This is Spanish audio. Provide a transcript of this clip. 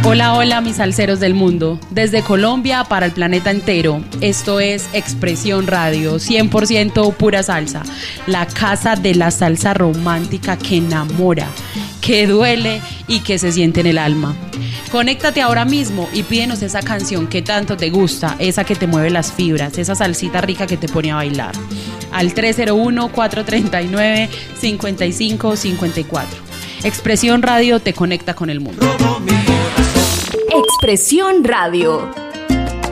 Hola, hola mis salseros del mundo, desde Colombia para el planeta entero. Esto es Expresión Radio, 100% pura salsa, la casa de la salsa romántica que enamora, que duele y que se siente en el alma. Conéctate ahora mismo y pídenos esa canción que tanto te gusta, esa que te mueve las fibras, esa salsita rica que te pone a bailar. Al 301-439-5554. Expresión Radio te conecta con el mundo. Expresión Radio.